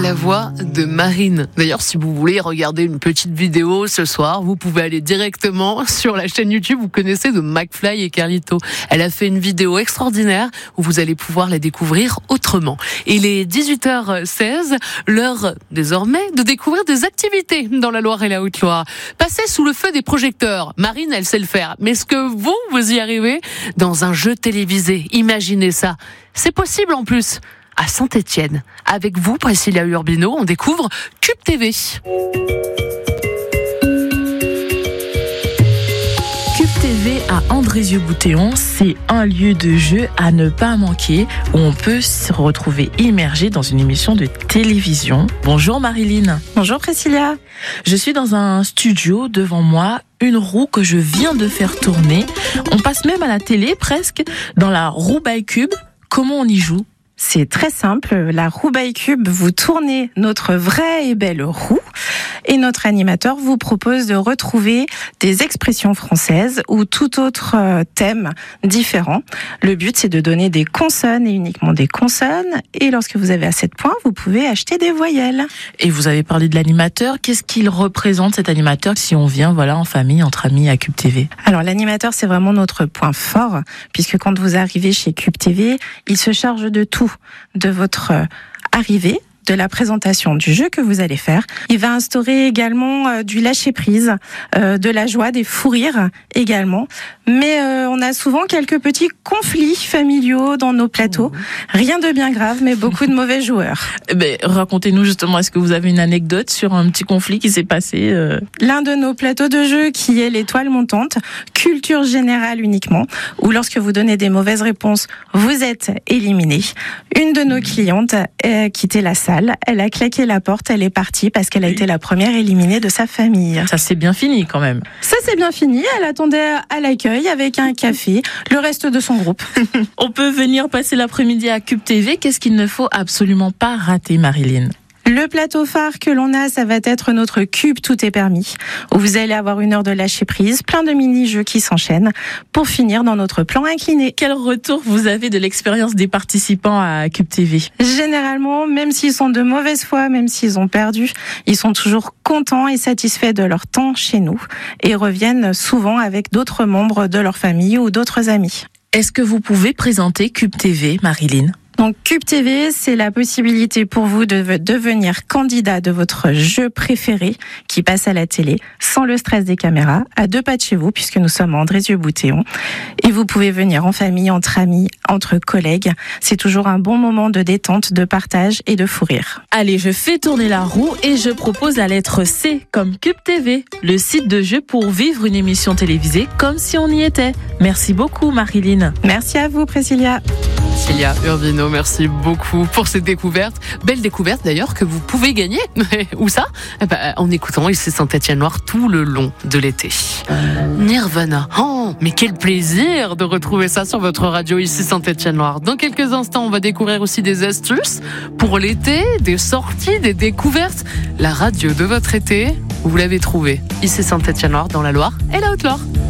la voix de Marine. D'ailleurs, si vous voulez regarder une petite vidéo ce soir, vous pouvez aller directement sur la chaîne YouTube, vous connaissez, de McFly et Carlito. Elle a fait une vidéo extraordinaire où vous allez pouvoir la découvrir autrement. Il est 18h16, l'heure désormais de découvrir des activités dans la Loire et la Haute-Loire. Passer sous le feu des projecteurs. Marine, elle sait le faire. Mais est-ce que vous y arrivez dans un jeu télévisé? Imaginez ça. C'est possible en plus. À Saint-Étienne. Avec vous, Priscilla Urbino, on découvre Cube TV. Cube TV à Andrézieux-Bouthéon, c'est un lieu de jeu à ne pas manquer où on peut se retrouver immergé dans une émission de télévision. Bonjour Marilyn. Bonjour Priscilla. Je suis dans un studio, devant moi, une roue que je viens de faire tourner. On passe même à la télé presque dans la roue by Cube. Comment on y joue ? C'est très simple, la roue by Cube, vous tournez notre vraie et belle roue et notre animateur vous propose de retrouver des expressions françaises ou tout autre thème différent. Le but, c'est de donner des consonnes et uniquement des consonnes, et lorsque vous avez assez de points, vous pouvez acheter des voyelles. Et vous avez parlé de l'animateur, qu'est-ce qu'il représente cet animateur si on vient en famille, entre amis à Cube TV? Alors l'animateur, c'est vraiment notre point fort, puisque quand vous arrivez chez Cube TV, il se charge de tout, de votre arrivée, de la présentation du jeu que vous allez faire. Il va instaurer également du lâcher-prise, de la joie, des fous rires également. Mais on a souvent quelques petits conflits familiaux dans nos plateaux. Rien de bien grave, mais beaucoup de mauvais joueurs. Racontez-nous justement, est-ce que vous avez une anecdote sur un petit conflit qui s'est passé L'un de nos plateaux de jeu qui est l'étoile montante, culture générale uniquement, où lorsque vous donnez des mauvaises réponses, vous êtes éliminé. Une de nos clientes a quitté la salle. Elle a claqué la porte, elle est partie parce qu'elle a été la première éliminée de sa famille. Ça c'est bien fini quand même. Ça c'est bien fini, elle attendait à l'accueil avec un café, le reste de son groupe. On peut venir passer l'après-midi à Cube TV, qu'est-ce qu'il ne faut absolument pas rater, Marilyn? Le plateau phare que l'on a, ça va être notre Cube Tout est permis, où vous allez avoir une heure de lâcher prise, plein de mini-jeux qui s'enchaînent, pour finir dans notre plan incliné. Quel retour vous avez de l'expérience des participants à Cube TV? Généralement, même s'ils sont de mauvaise foi, même s'ils ont perdu, ils sont toujours contents et satisfaits de leur temps chez nous, et reviennent souvent avec d'autres membres de leur famille ou d'autres amis. Est-ce que vous pouvez présenter Cube TV, Marilyn? Donc Cube TV, c'est la possibilité pour vous de devenir candidat de votre jeu préféré qui passe à la télé, sans le stress des caméras, à 2 pas de chez vous, puisque nous sommes à Andrézieux-Bouthéon. Et vous pouvez venir en famille, entre amis, entre collègues. C'est toujours un bon moment de détente, de partage et de fou rire. Allez, je fais tourner la roue et je propose la lettre C comme Cube TV, le site de jeu pour vivre une émission télévisée comme si on y était. Merci beaucoup, Marilyn. Merci à vous, Priscilla. Priscilla Urbino, merci beaucoup pour cette découverte. Belle découverte d'ailleurs que vous pouvez gagner. Où ça? En écoutant ici Saint-Étienne-Loire tout le long de l'été. Nirvana. Oh, mais quel plaisir de retrouver ça sur votre radio ici Saint-Étienne-Loire. Dans quelques instants, on va découvrir aussi des astuces pour l'été, des sorties, des découvertes. La radio de votre été, vous l'avez trouvée ici Saint-Étienne-Loire dans la Loire et la Haute-Loire.